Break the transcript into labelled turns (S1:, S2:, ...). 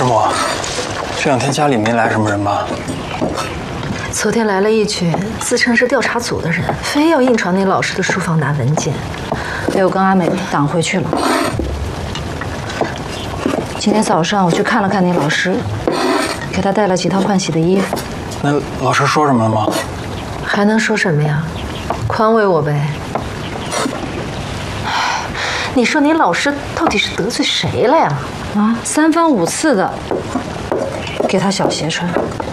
S1: 母，这2天家里没来什么人吧？
S2: 昨天来了一群自称是调查组的人，非要硬闯那老师的书房拿文件，被我跟阿美挡回去了。今天早上我去看了看那老师，给他带了几套换洗的衣服。
S1: 那老师说什么了吗？
S2: 还能说什么呀？宽慰我呗。你说你老师到底是得罪谁了呀？啊，3番5次的给他小鞋穿。